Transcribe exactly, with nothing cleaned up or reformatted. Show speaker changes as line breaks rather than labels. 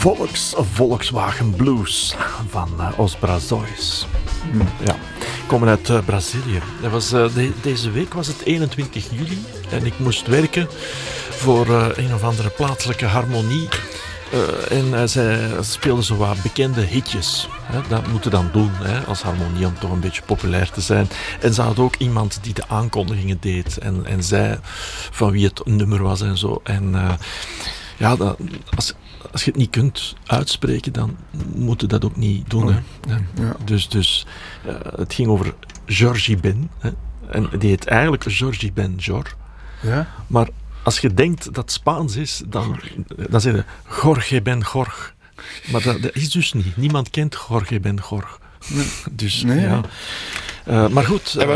Volks, Volkswagen Blues van uh, Os Brazões. Mm. Ja, komen uit uh, Brazilië. Dat was, uh, de, deze week was het eenentwintig juli en ik moest werken voor uh, een of andere plaatselijke harmonie. Uh, en uh, zij speelden zo wat bekende hitjes. Hè? Dat moeten dan doen hè, als harmonie om toch een beetje populair te zijn. En ze hadden ook iemand die de aankondigingen deed en, en zei van wie het nummer was en zo. En uh, ja, dat, als, als je het niet kunt uitspreken, dan moet je dat ook niet doen. Hè? Ja. Ja. Dus, dus uh, het ging over Jorge Ben. Hè? En die heet eigenlijk Jorge Ben Jor.
Ja?
Maar als je denkt dat het Spaans is, dan, dan zeg je Jorge Ben Jorge. Maar dat, dat is dus niet. Niemand kent Jorge Ben Jorge.
Nee.
Dus
nee,
ja. Uh, maar goed.
Uh,